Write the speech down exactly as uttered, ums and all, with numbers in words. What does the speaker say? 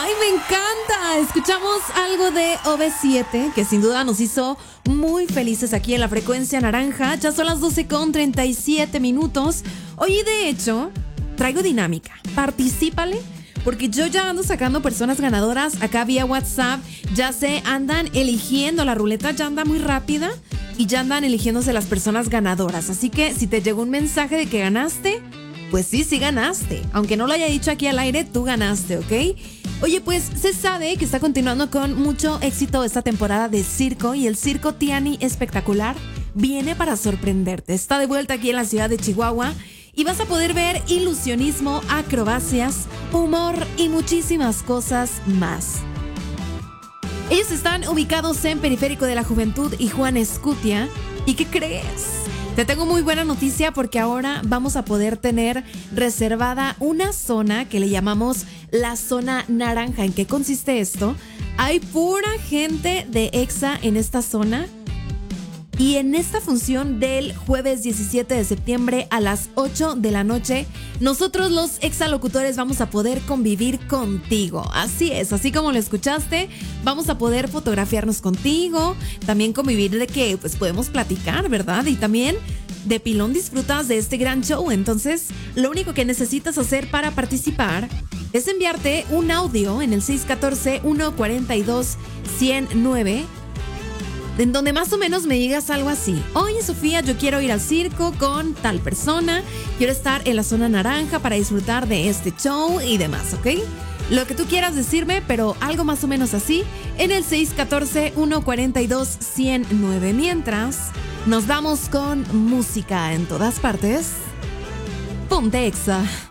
¡Ay, me encanta! Escuchamos algo de O V siete, que sin duda nos hizo muy felices aquí en la frecuencia naranja. Ya son las doce con treinta y siete minutos. Hoy, de hecho, traigo dinámica. Particípale, porque yo ya ando sacando personas ganadoras acá vía WhatsApp. Ya se andan eligiendo, la ruleta ya anda muy rápida y ya andan eligiéndose las personas ganadoras. Así que si te llegó un mensaje de que ganaste, pues sí, sí ganaste. Aunque no lo haya dicho aquí al aire, tú ganaste, ¿ok? Oye, pues se sabe que está continuando con mucho éxito esta temporada de circo, y el Circo Tiani Espectacular viene para sorprenderte. Está de vuelta aquí en la ciudad de Chihuahua y vas a poder ver ilusionismo, acrobacias, humor y muchísimas cosas más. Ellos están ubicados en Periférico de la Juventud y Juan Escutia. ¿Y qué crees? Te tengo muy buena noticia, porque ahora vamos a poder tener reservada una zona que le llamamos la zona naranja. ¿En qué consiste esto? Hay pura gente de EXA en esta zona. Y en esta función del jueves diecisiete de septiembre a las ocho de la noche, nosotros los exalocutores vamos a poder convivir contigo. Así es, así como lo escuchaste, vamos a poder fotografiarnos contigo, también convivir de que pues podemos platicar, ¿verdad? Y también de pilón disfrutas de este gran show. Entonces, lo único que necesitas hacer para participar es enviarte un audio en el seis uno cuatro, uno cuatro dos, uno cero nueve, en donde más o menos me digas algo así: oye, Sofía, yo quiero ir al circo con tal persona, quiero estar en la zona naranja para disfrutar de este show y demás, ¿ok? Lo que tú quieras decirme, pero algo más o menos así, en el seis uno cuatro, uno cuatro dos, uno cero nueve. Mientras, nos vamos con música en todas partes. Ponte Exa.